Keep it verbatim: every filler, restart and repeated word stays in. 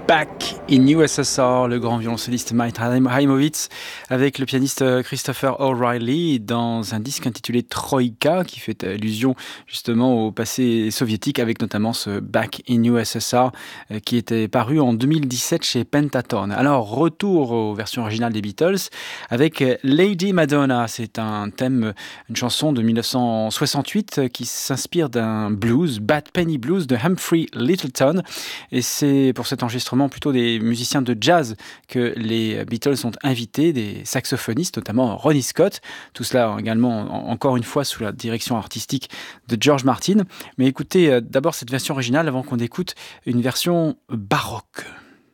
Back in U S S R, le grand violoncelliste Mike Heimovitz avec le pianiste Christopher O'Reilly dans un disque intitulé Troïka qui fait allusion justement au passé soviétique avec notamment ce Back in U S S R qui était paru en deux mille dix-sept chez Pentaton. Alors retour aux versions originales des Beatles avec Lady Madonna. C'est un thème, une chanson de dix-neuf cent soixante-huit qui s'inspire d'un blues, Bad Penny Blues de Humphrey Lyttelton, et c'est pour cet enregistrement plutôt des musiciens de jazz que les Beatles ont invités, des saxophonistes, notamment Ronnie Scott. Tout cela également, encore une fois, sous la direction artistique de George Martin. Mais écoutez d'abord cette version originale avant qu'on écoute une version baroque.